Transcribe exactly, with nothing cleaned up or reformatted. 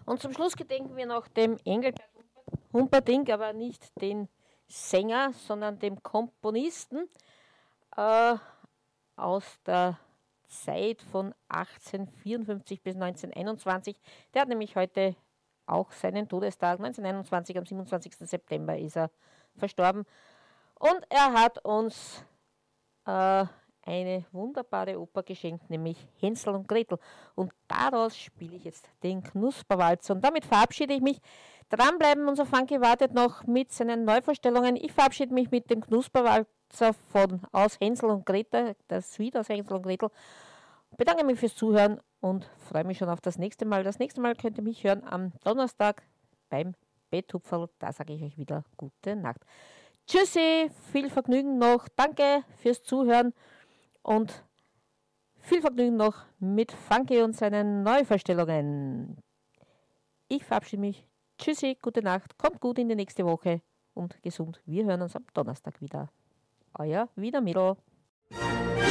Und zum Schluss gedenken wir noch dem Engelbert Humperdinck, aber nicht den Sänger, sondern dem Komponisten äh, aus der Zeit von achtzehnhundertvierundfünfzig bis neunzehnhunderteinundzwanzig. Der hat nämlich heute auch seinen Todestag. neunzehnhunderteinundzwanzig, am siebenundzwanzigsten September ist er verstorben. Und er hat uns äh, eine wunderbare Oper geschenkt, nämlich Hänsel und Gretel. Und daraus spiele ich jetzt den Knusperwalzer. Und damit verabschiede ich mich. Dranbleiben, unser Funky wartet noch mit seinen Neuvorstellungen. Ich verabschiede mich mit dem Knusperwalzer von aus Hänsel und Gretel, das Lied aus Hänsel und Gretel. Bedanke mich fürs Zuhören und freue mich schon auf das nächste Mal. Das nächste Mal könnt ihr mich hören am Donnerstag beim Betthupferl. Da sage ich euch wieder gute Nacht. Tschüssi, viel Vergnügen noch. Danke fürs Zuhören und viel Vergnügen noch mit Funky und seinen Neuvorstellungen. Ich verabschiede mich. Tschüssi, gute Nacht. Kommt gut in die nächste Woche und gesund. Wir hören uns am Donnerstag wieder. Euer Wiener Mädel.